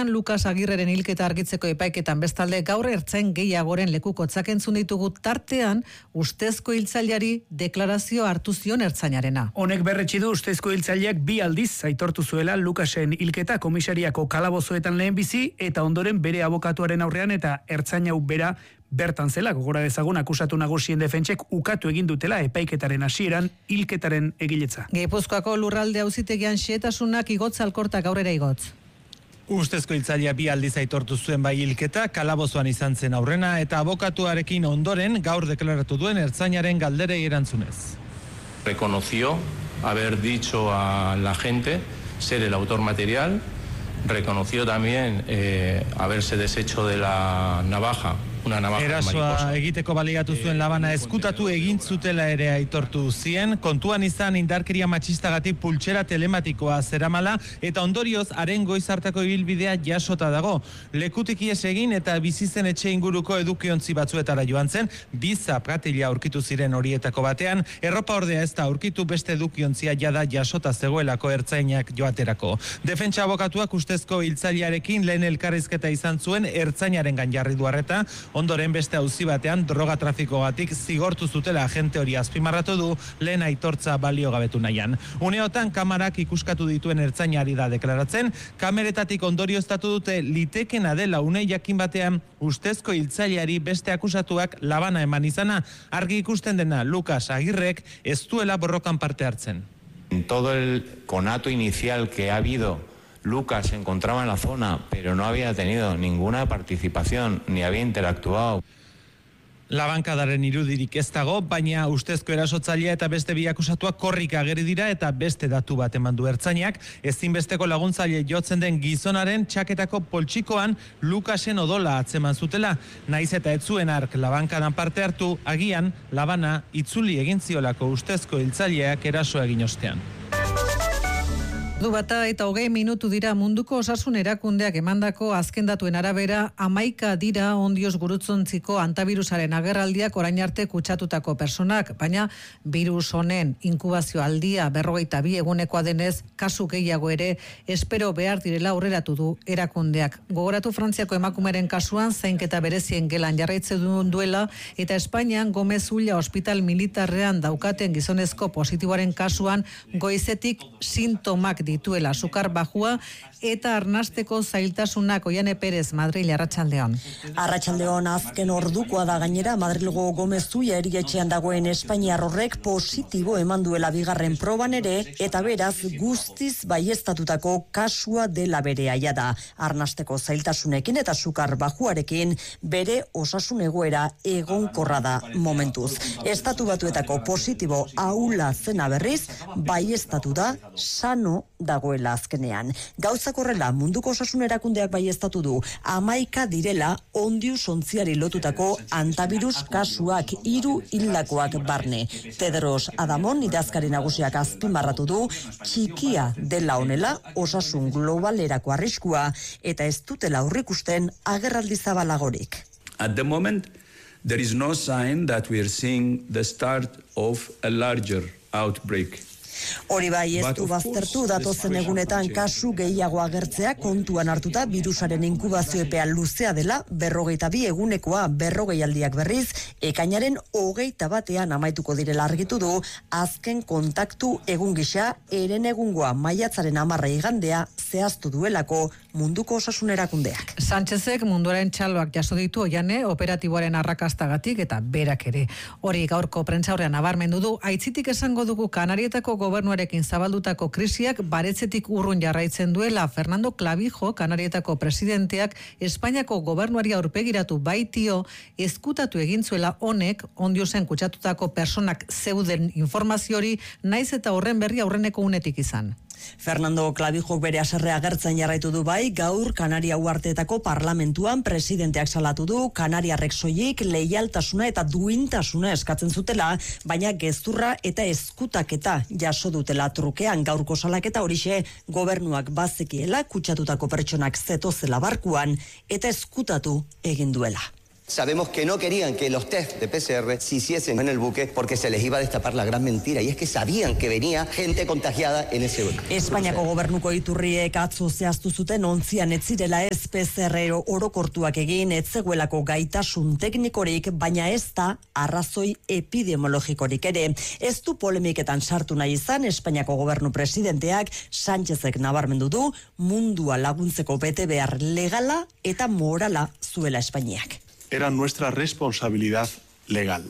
batean Lukas Agirreren hilketa argitzeko epaiketan bestalde gaur ertzain gehiagoren lekukotsak entzun ditugu, tartean ustezko hiltzaileari deklarazio hartu zion ertzainarena. Honek berretsi du ustezko hiltzaileak 2 aldiz aitortu zuela Lukasen hilketa komisariako kalabozoetan lehenbizi eta ondoren bere abokatuaren aurrean eta ertzaina bera bertan zela. Gogora dezagun akusatu nagusien defentsek ukatu egin dutela epaiketaren hasieran hilketaren egiletza. Gipuzkoako lurralde auzitegian xehetasunak igotz Alkorta gaurera igotz. Ustezko hiltzailea 2 aldiz aitortu zuen bai hilketa, kalabozoan izan zen aurrena eta abokatuarekin ondoren gaur deklaratu duen ertzainaren galderei erantzunez. Reconoció haber dicho a la gente ser el autor material, reconoció también haberse deshecho de la navaja. Erasoa egiteko baliatu zuen labana eskutatu egin zutela ere aitortu zien, kontuan izan indarkeria matxistagatik pultsera telematikoa zeramala eta ondorioz haren goiz hartako ibilbidea jasota dago. Lekutik ihes egin eta bizizen etxe inguruko edukiontzi batzuetara joan zen, 2 zapatila aurkitu ziren horietako batean, erropa ordea ez da aurkitu, beste edukiontzia jada jasota zegoelako ertzainak joaterako. Defentsa abokatuak ustezko hiltzailearekin lehen elkarrizketa izan zuen ertzainarengan jarri du arreta. Ondoren beste auzi batean droga trafikogatik zigortu zutela agente hori azpimarratu du lehen aitortza baliogabetu nahian. Uneotan kamarak ikuskatu dituen ertzainari da deklaratzen, kameretatik ondorioztatu dute litekena dela une jakin batean ustezko hiltzaileari beste akusatuak labana eman izana, argi ikusten dena Lukas Agirrek ez duela borrokan parte hartzen. En todo el conato inicial que ha habido, Lucas se encontraba en la zona, pero no había tenido ninguna participación, ni había interactuado. Labankadaren irudirik ez dago, baina ustezko erasotzailea eta beste 2 akusatuak korrika ageri dira eta beste datu bat eman du ertzainak, ezinbesteko laguntzaile jotzen den gizonaren txaketako poltsikoan Lukasen odola atzeman zutela, naiz eta ez zuen ark labankadan parte hartu, agian labana itzuli egin ziolako ustezko hiltzaileak erasoa egin ostean. Bata eta 20 minutu dira munduko osasun erakundeak emandako azken datuen arabera 11 dira ondioz gurutzontziko antavirusaren agerraldiak orain arte kutsatutako personak, baina virus honen inkubazio aldia 42 egunekoa denez, kasu gehiago ere espero behar direla aurreratu du erakundeak. Gogoratu Frantziako emakumeren kasuan zainketa berezien gelan jarraitzen duela eta Espainian Gomez Ulla ospital militarrean daukaten gizonezko positiboaren kasuan goizetik sintomak dituela sukar bajua eta arnasteko zailtasunak. Oiane Perez, Madril, Arratsaldeon. Arratsaldeon, azken ordukoa da gainera Madrilgo Gomez Ulla erietxean dagoen espainiar horrek positibo eman duela bigarren proban ere eta beraz guztiz baieztatutako kasua dela bere aia da. Arnasteko zailtasunekin eta sukar bajuarekin bere osasun egoera egonkorra da momentuz. Estatu Batuetako positibo ahula zena berriz baieztatu da sano dagoela azkenean. Gauzak horrela munduko osasun erakundeak baieztatu du 11 direla ondius ontziari lotutako antavirus kasuak 3 hildakoak barne. Tedros Adamon idazkari nagusiak azpimarratu du txikia dela honela osasun globalerako arriskua eta ez dutela aurrikusten agerraldi zabalagorik. At the moment there is no sign that we are seeing the start of a larger outbreak. Hori bai, ez du baztertu datozen egunetan kasu gehiago agertzea kontuan hartuta virusaren inkubazio epea luzea dela 42 egunekoa 40 aldiak berriz, ekainaren 21 amaituko direla argitu du, azken kontaktu egun gisa eren egungoa maiatzaren 10 igandea zehaztu duelako munduko osasun erakundeak. Sánchezek munduaren txaloak jaso ditu Oiane operatiboaren arrakastagatik eta berak ere. Hori gaurko prentsaurrean nabarmendu du, aitzitik esango dugu Kanarietako gobernuarekin zabaldutako krisiak baretzetik urrun jarraitzen duela. Fernando Clavijo, Kanarietako presidenteak Espainiako gobernuari aurpegiratu baitio ezkutatu egin zuela honek ondiosen kutsatutako personak zeuden informaziori naiz eta horren berri aurreneko unetik izan. Fernando Clavijo bere haserrea agertzen jarraitu du bai, gaur Kanaria uharteetako parlamentuan presidenteak salatu du kanariarrek soilik leialtasuna eta duintasuna eskatzen zutela, baina gezurra eta ezkutaketa jaso dutela trukean. Gaurko salaketa horixe gobernuak bazekiela kutsatutako pertsonak zetozela barkuan eta ezkutatu egin duela. Sabemos que no querían que los test de PCR se hiciesen en el buque porque se les iba a destapar la gran mentira, y es que sabían que venía gente contagiada en ese buque. Espainiako gobernuko iturriek atzo zehaztu zuten ontzian ez zirela ez PCR orokortuak egin, ez zegoelako gaitasun teknikorik, baina ez da arrazoi epidemiologikorik ere. Ez du polemiketan sartu nahi izan Espainiako gobernu presidenteak, Sánchezek nabarmendu du mundua laguntzeko bete behar legala eta morala zuela Espainiak. Era nuestra responsabilidad legal,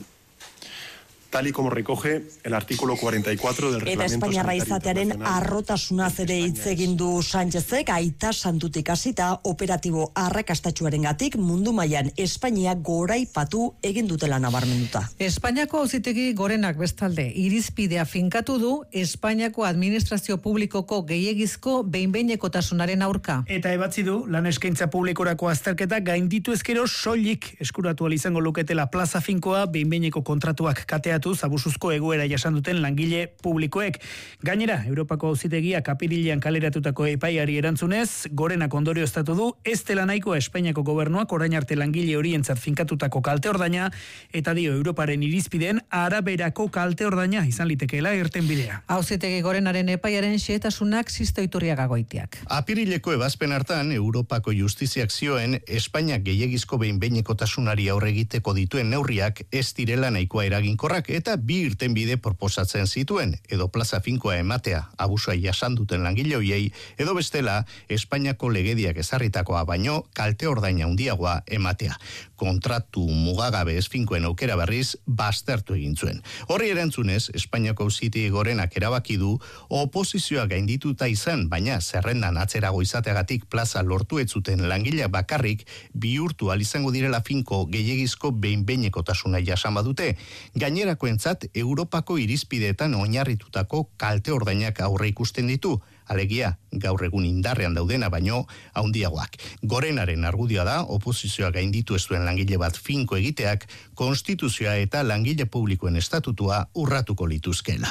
tal y como recoge el artículo 44 del Reglamento Eta Espainiarra Sanitario izatearen Internacional. arrotasunaz ere hitz egin du Sánchezek, aita santutik hasita operatibo arrakastatsuarengatik mundu mailan Espainia goraipatu egin dutela nabarmenduta. Espainiako auzitegi gorenak bestalde irizpidea finkatu du Espainiako administrazio publikoko gehiegizko behin-behinekotasunaren aurka. Eta ebatzi du, lan eskaintza publikorako azterketa gainditu ezkero soilik eskuratu ahal izango luketela plaza finkoa behin-behineko kontratuak kateatu abusuzko egoera jasan duten langile publikoek. Gainera, Europako auzitegiak apirilean kaleratutako epaiari erantzunez, gorenak ondorioztatu du, ez dela nahikoa Espainiako gobernuak orain arte langile horientzat finkatutako kalte ordaina, eta dio Europaren irizpideen araberako kalte ordaina izan litekeela irtenbidea. Auzitegi gorenaren epaiaren xehetasunak Sisto Iturriaga Goitiak. Apirileko ebazpen hartan, Europako justiziak zioen Espainiak gehiegizko behin-behinekotasunari aurre egiteko dituen neurriak ez direla nahikoa eraginkorrak, eta bi irtenbide proposatzen zituen, edo plaza finkoa ematea abusua jasan duten langile hoiei, edo bestela Espainiako legediak ezarritakoa baino kalte ordaina handiagoa ematea. Kontratu mugagabe ez finkoen aukera berriz baztertu egin zuen. Horri erantzunez, Espainiako auzitegi gorenak erabaki du oposizioa gaindituta izan, baina zerrendan atzerago izateagatik plaza lortu ez zuten langile bakarrik bihurtu ahal izango direla finko gehiegizko behin-behinekotasuna jasan badute. Gainerakoentzat Europako irizpideetan oinarritutako kalte ordainak aurre ikusten ditu, alegia gaur egun indarrean daudena baino handiagoak. Gorenaren argudioa da oposizioa gainditu ez duen langile bat finko egiteak konstituzioa eta langile publikoen estatutua urratuko lituzkela.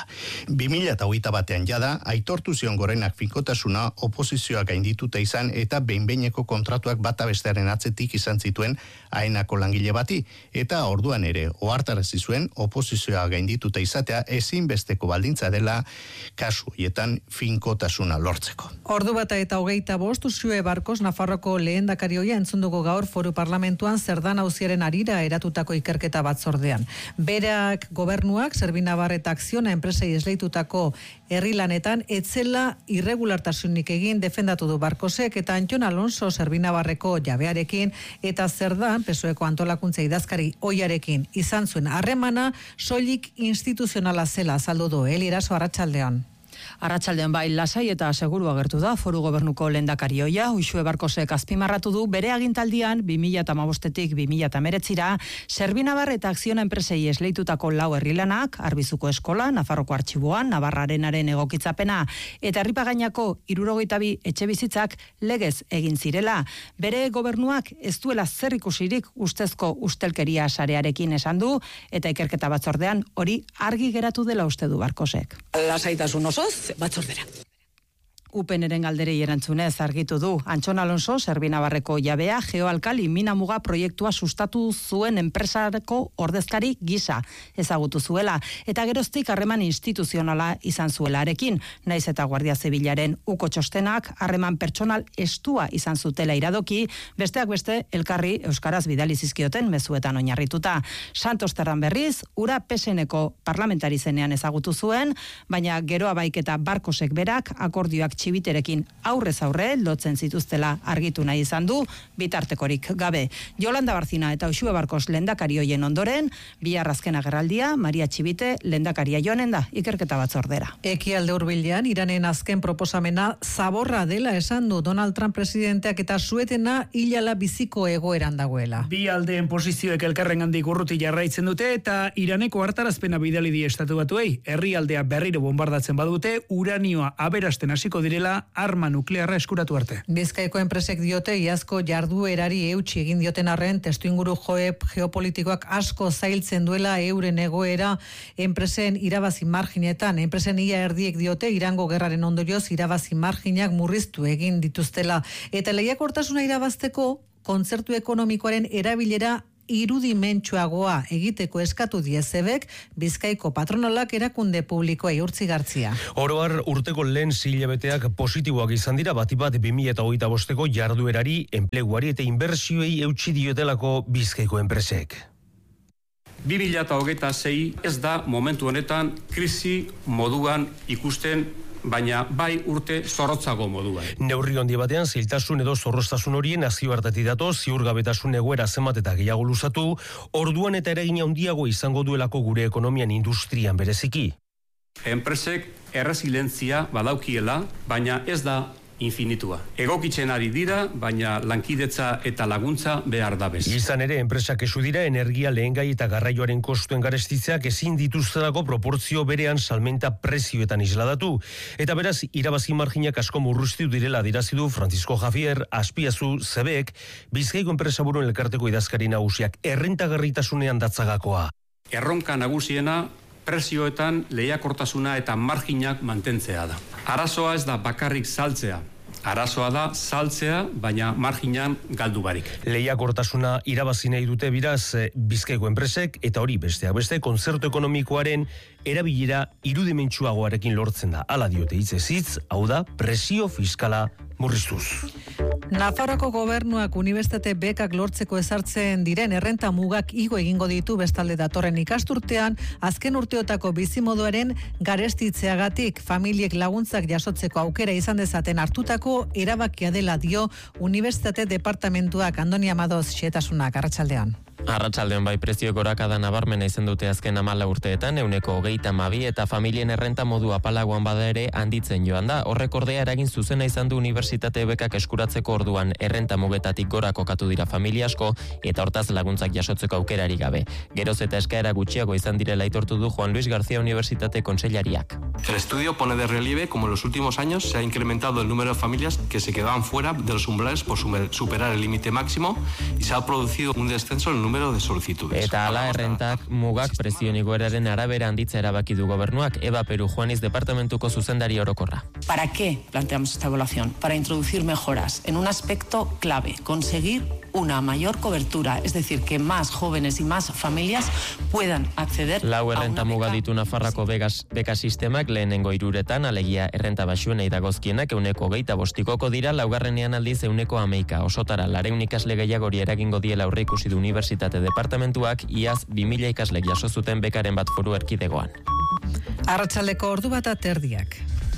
2021 jada aitortu zion Gorenak finkotasuna oposizioa gaindituta izan eta behin-behineko kontratuak bata bestearen atzetik izan zituen haenako langile bati, eta orduan ere ohartarazi zuen oposizioa gaindituta izatea ezinbesteko baldintza dela kasu hietan finkotasuna lortzeko. Ordu bata eta 25 Uxue Barkos Nafarroko lehendakari ohia entzun dugu gaur Foru Parlamentuan Zerdan auziaren harira eratutako ikerketa batzordean. Berak gobernuak Zerbinabar eta Akziona enpresei esleitutako herri lanetan etzela irregulartasunik egin defendatu du Barkosek, eta Antxon Alonso Zerbinabarreko jabearekin eta Zerdan PSOEko antolakuntza idazkari ohiarekin izan zuen harremana soilik instituzionala zela azaldu du. Eliraso Arratsaldean. Arratsaldean bai, lasai eta seguru agertu da Foru Gobernuko lehendakari ohia. Uxue Barkosek azpimarratu du bere agintaldian 2015tik 2019ra Zerbinabar eta Akziona enpresei esleitutako 4 herrilanak, Arbizuko eskola, Nafarroko artxiboan, Navarrarenaren egokitzapena eta Herripagainako 62 etxebizitzak legez egin zirela. Bere gobernuak ez duela zer ikusirik ustezko ustelkeria sarearekin esan du, eta ikerketa batzordean hori argi geratu dela uste du Barkosek. Lasaitasun osoz batzordera. UPNren galderei erantzunez argitu du. Antxon Alonso, Zerbinabarreko jabea, Geoalkali Minamuga proiektua sustatu zuen enpresareko ordezkari gisa ezagutu zuela, eta geroztik harreman instituzionala izan zuelarekin, naiz eta Guardia Zibilaren uko txostenak harreman pertsonal estua izan zutela iradoki, besteak beste elkarri euskaraz bidali zizkioten mezuetan oinarrituta. Santos Terran berriz, ura PSNeko parlamentari zenean ezagutu zuen, baina geroa baiketa Barkosek berak akordioak txibiterekin aurrez aurre lotzen zituztela argitu nahi izan du, bitartekorik gabe. Yolanda Barzina eta Uxue Barkos lehendakari hoien ondoren, bihar azken agerraldia, Maria Txibite lehendakaria joanen da ikerketa batzordera. Ekialde hurbilean Iranen azken proposamena zaborra dela esan du Donald Trump presidenteak, eta suetena hilala biziko egoeran dagoela. Bi aldeen posizioek elkarrengandik urruti jarraitzen dute, eta Iraneko hartarazpena bidali die estatu batuei. Herrialdea berriro bombardatzen badute, uranioa aberasten hasiko direla arma nuklearra eskuratu arte. Bizkaiko enpresek diote iazko jarduerari eutsi egin dioten arren, testuinguru geopolitikoak asko zailtzen duela euren egoera enpresen irabazi marginetan. Enpresen ia erdiek diote Irango gerraren ondorioz irabazi marginak murriztu egin dituztela, eta lehiakortasuna irabazteko kontzertu ekonomikoaren erabilera irudimentsuagoa egiteko eskatu diezebek, Bizkaiko patronalak erakunde publikoa urtzi Gartzia. Oroar urteko lehen hilabeteak positiboak izan dira, batipat 2025ko jarduerari, enpleguari eta inbertsioei eutsi diotelako Bizkaiko enpresek. 2026 ez da momentu honetan krisi moduan ikusten, baina bai urte zorrotzago moduan. Neurri handi batean zailtasun edo zorroztasun horien nazioartetik dato, ziurgabetasun egoera zenbat eta gehiago luzatu, orduan eta eragina handiago izango duelako gure ekonomian, industrian bereziki. Enpresek erresilientzia badaukiela, baina ez da infinitua. Egokitzen ari dira, baina lankidetza eta laguntza behar da bez. Izan ere, enpresak esu dira energia lehengai eta garraioaren kostuen garestitzeak ezin dituztelako proportzio berean salmenta prezioetan isladatu. Eta beraz, irabazi marginak asko murruztiu direla dirazidu Francisco Javier Azpiazu Zebek, Bizkaiko enpresaburuen elkarteko idazkari nagusiak errentagarritasunean datzagakoa. Erronka nagusiena prezioetan lehiakortasuna eta marginak mantentzea da. Arazoa ez da bakarrik saltzea. Arazoa da saltzea, baina marginan galdu barik. Lehiakortasuna irabazi nahi dute biraz Bizkaiko enpresek, eta hori besteak beste kontzertu ekonomikoaren erabilera irudimentsuagoarekin lortzen da. Hala diote hitzez hitz, hau da presio fiskala murriztuz. Nafarroako gobernuak unibertsitate bekak lortzeko ezartzen diren errenta mugak igo egingo ditu bestalde datorren ikasturtean, azken urteotako bizimoduaren garestitzeagatik familiek laguntzak jasotzeko aukera izan dezaten hartutako erabakia dela dio Unibertsitate Departamentuak. Andoni Amadoz, xehetasunak, arratsaldean. Arratsaldean bai, prezio gorakada nabarmena izan dute azken 14 urteetan, 132 eta familien errenta modu apalagoan bada ere handitzen joan da. Horrek ordea eragin zuzena izan du unibertsitate bekak eskuratzeko orduan errenta mugetatik gora kokatu dira familia asko eta hortaz laguntzak jasotzeko aukerari gabe. Geroz eta eskaera gutxiago izan direla aitortu du Juan Luis García Unibertsitate kontseilariak. El estudio pone de relieve como en los últimos años se ha incrementado el número de familias que se quedaban fuera de los umbrales por superar el límite máximo y se ha producido un descenso en el número de solicitudes. Eta ala errentak mugak prezioen igoeraren arabera handitza erabaki du gobernuak. Eva Peru Juaniz departamentuko zuzendari orokorra. ¿Para qué planteamos esta evaluación? Para introducir mejoras en un aspecto clave, conseguir una mayor cobertura, es decir, que más jóvenes y más familias puedan acceder Lau errenta muga ditu Nafarrako beka sistemak lehenengo 3 uretan, alegia errenta baxuenei dagozkienak 25% dira, laugarrenean aldiz 11%. Osotara 200 ikasle gehiagori eragingo diela aurreikusi du Unibertsitate Departamentuak, iaz 2000 ikaslek jaso zuten bekaren bat foru erkidegoan. Arratsaldeko ordu bat aterdiak.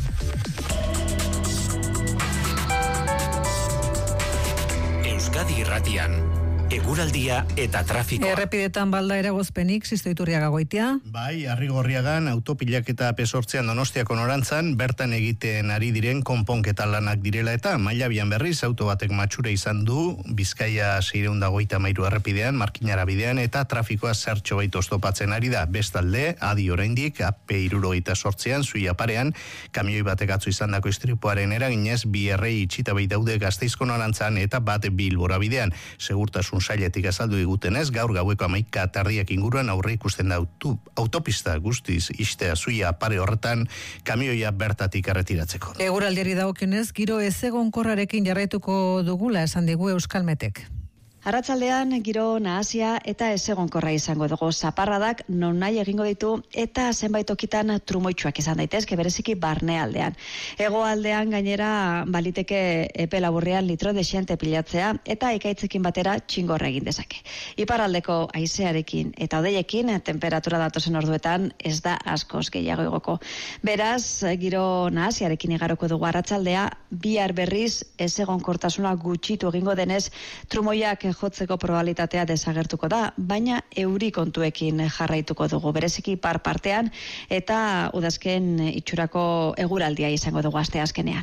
Euskadi Irratian, eguraldia eta trafikoa. Errepidetan balda eragozpenik, Sisto Iturriaga Goitia. Bai, Arrigorriagan autopilaketa P8 Donostiako norantzan bertan egiten ari diren konponketa lanak direla eta Mailabian berriz auto batek matxura izan du Bizkaia 653 errepidean, Markinara bidean eta trafikoa zertxo bait oztopatzen ari da. Bestalde, adi oraindik AP78an Zuia parean kamioi batek atzo izandako istripuaren eraginez bi errei itxita bai daude Gasteizko norantzan eta bat Bilbora bidean. Segurtasun sailetik azaldu digutenez, gaur gaueko 11 inguruan aurre ikusten da autopista guztiz istea Zuia pare horretan kamioia bertatik erretiratzeko. Eguraldiari dagokionez, giro ezegonkorrarekin jarraituko dugula esan digu Euskalmetek. Arratsaldean giro nahasia eta ezegonkorra izango dugu. Zaparradak nonahi egingo ditu eta zenbait tokitan trumoitsuak izan daitezke, bereziki barnealdean. Hegoaldean gainera baliteke epe laburrean litro desiente pilatzea eta ekaitzekin batera txingorra egin dezake. Iparraldeko haizearekin eta hodeiekin temperatura datozen orduetan ez da askoz gehiago igoko. Beraz, giro nahasiarekin igaroko dugu arratsaldea, bihar berriz ezegonkortasuna gutxitu egingo denez, trumoiak jotzeko probabilitatea desagertuko da, baina euri kontuekin jarraituko dugu, bereziki partean eta udazken itxurako eguraldia izango dugu asteazkenean.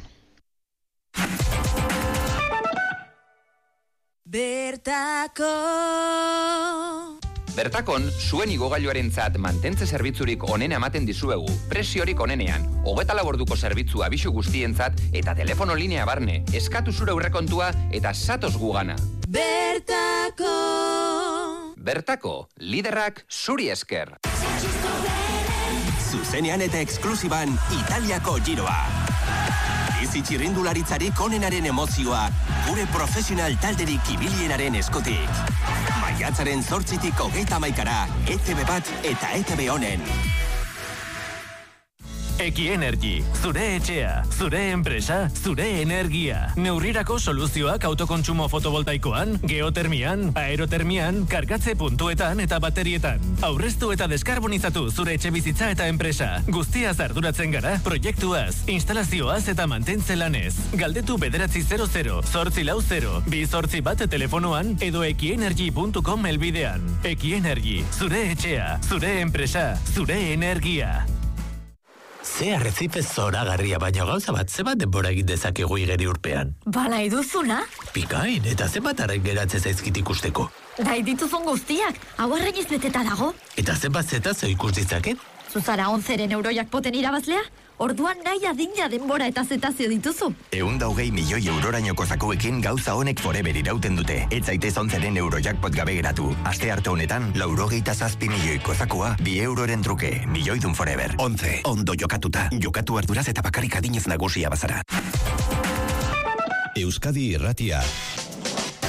Bertakon, zuen igogailuarentzat mantentze zerbitzurik onena ematen dizuegu, presiorik onenean, 24 orduko zerbitzu abisu guztientzat eta telefono linea barne, eskatu zure aurrekontua eta zatoz gugana. Bertako, liderrak zuri esker. Zuzenean eta eksklusiban Italiako giroa. Bizi txirrindularitzarik onenaren emozioa, gure profesional talderik ibilienaren eskutik. Maiatzaren 8-tik 31-ra, ETV bat eta ETV Onen. Ekienergi, zure etxea, zure enpresa, zure energia. Neurrirako soluzioak autokontsumo fotovoltaikoan, geotermian, aerotermian, kargatze puntuetan eta baterietan. Aurreztu eta deskarbonizatu zure etxe bizitza eta enpresa. Guztiaz arduratzen gara, proiektuaz, instalazioaz eta mantentze lanez. Galdetu 900 840 281 telefonoan edo ekienergi.com helbidean. Ekienergi, zure etxea, zure enpresa, zure energia. Ze arrezipe zoragarria, baina gauza bat, zebat denbora egin dezakegu igeri urpean? Nahi duzuna? Pikain, eta zebat arren geratzen zaizkit ikusteko? Nahi dituzun guztiak, hau arregiz beteta dago. Eta zenbat zetazo ikus ditzaket? Zuzara 11 eurojakpoten irabazlea? Orduan nahi adina denbora eta zetazio dituzu. 120 milioi eurorainoko zakuekin gauza honek forever irauten dute. Ez zaitez 11 eurojakpot gabe geratu. Aste arte honetan, 97 milioiko zakua, 2 euroren truke. Milioidun forever. 11. Ondo jokatuta. Jokatu arduraz eta bakarrik adinez nagusia bazara. Euskadi Irratia.